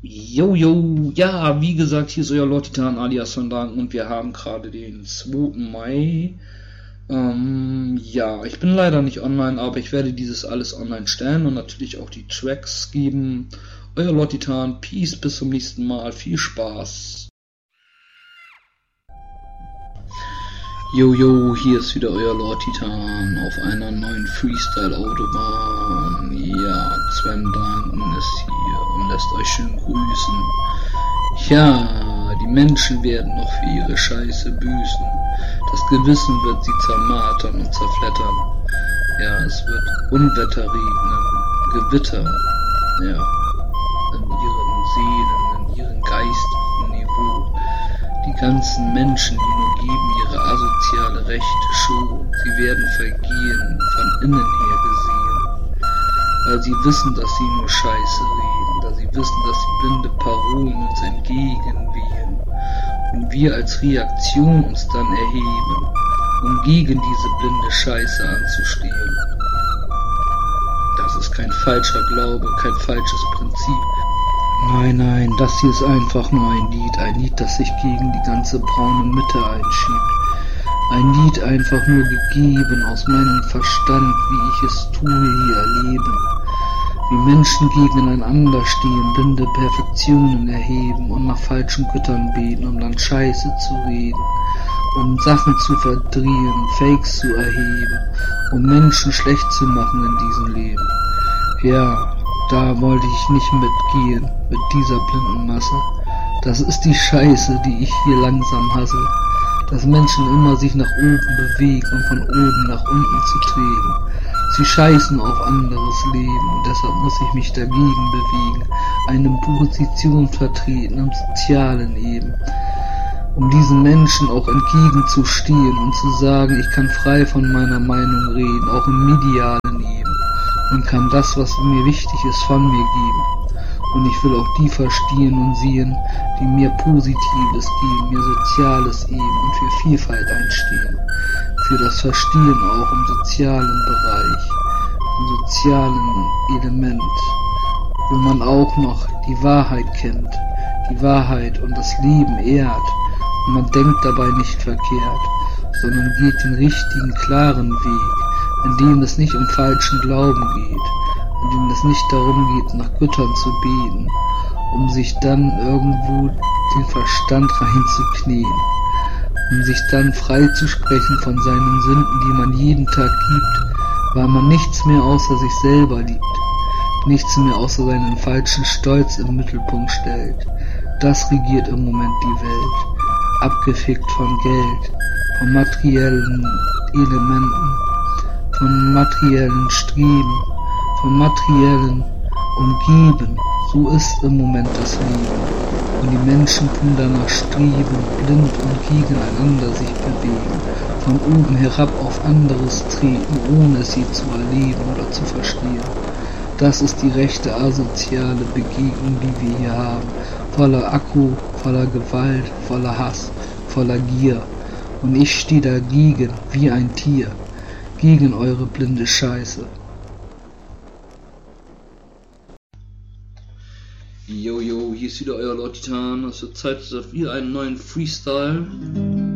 Jojo, ja, wie gesagt, hier ist euer Lord Titan alias Van Danken und wir haben gerade den 2. Mai. Ja, ich bin leider nicht online, aber ich werde dieses alles online stellen und natürlich auch die Tracks geben. Euer Lord Titan, Peace, bis zum nächsten Mal, viel Spaß. Jojo, hier ist wieder euer Lord Titan auf einer neuen Freestyle-Autobahn. Ja, Sven Danken ist hier und lässt euch schön grüßen. Ja, die Menschen werden noch für ihre Scheiße büßen. Das Gewissen wird sie zermartern und zerflettern. Ja, es wird Unwetter regnen, Gewitter. Ja, in ihren Seelen, in ihrem geistigen Niveau. Die ganzen Menschen, die nur geben ihre asoziale Rechte Show, sie werden vergehen, von innen her gesehen. Weil sie wissen, dass sie nur Scheiße reden, da sie wissen, dass die blinde Parolen uns entgegenwehen. Und wir als Reaktion uns dann erheben, um gegen diese blinde Scheiße anzustehen. Das ist kein falscher Glaube, kein falsches Prinzip. Nein, das hier ist einfach nur ein Lied, das sich gegen die ganze braune Mitte einschiebt. Ein Lied einfach nur gegeben aus meinem Verstand, wie ich es tue hier erleben. Wie Menschen gegeneinander stehen, blinde Perfektionen erheben und nach falschen Göttern beten, um dann Scheiße zu reden, um Sachen zu verdrehen, Fakes zu erheben, um Menschen schlecht zu machen in diesem Leben. Ja, da wollte ich nicht mitgehen, mit dieser blinden Masse. Das ist die Scheiße, die ich hier langsam hasse. Dass Menschen immer sich nach oben bewegen, um von oben nach unten zu treten. Sie scheißen auf anderes Leben und deshalb muss ich mich dagegen bewegen, eine Position vertreten im Sozialen eben. Um diesen Menschen auch entgegenzustehen und zu sagen, ich kann frei von meiner Meinung reden, auch im Medialen eben. Und kann das, was mir wichtig ist, von mir geben. Und ich will auch die verstehen und sehen, die mir Positives geben, mir Soziales eben und für Vielfalt einstehen. Für das Verstehen auch im sozialen Bereich, im sozialen Element, wo man auch noch die Wahrheit kennt, die Wahrheit und das Leben ehrt. Und man denkt dabei nicht verkehrt, sondern geht den richtigen, klaren Weg, in dem es nicht um falschen Glauben geht, in dem es nicht darum geht, nach Göttern zu beten, um sich dann irgendwo den Verstand reinzuknien, um sich dann frei zu sprechen von seinen Sünden, die man jeden Tag gibt, weil man nichts mehr außer sich selber liebt, nichts mehr außer seinen falschen Stolz im Mittelpunkt stellt. Das regiert im Moment die Welt, abgefickt von Geld, von materiellen Elementen, von materiellen Streben, von materiellen Umgeben. So ist im Moment das Leben. Und die Menschen tun danach streben, blind und gegeneinander sich bewegen, von oben herab auf anderes treten, ohne es je zu erleben oder zu verstehen. Das ist die rechte asoziale Begegnung, die wir hier haben. Voller Akku, voller Gewalt, voller Hass, voller Gier. Und ich stehe dagegen wie ein Tier, gegen eure blinde Scheiße. Jojo, hier ist wieder euer Lord Titan. Es wird Zeit für wieder einen neuen Freestyle.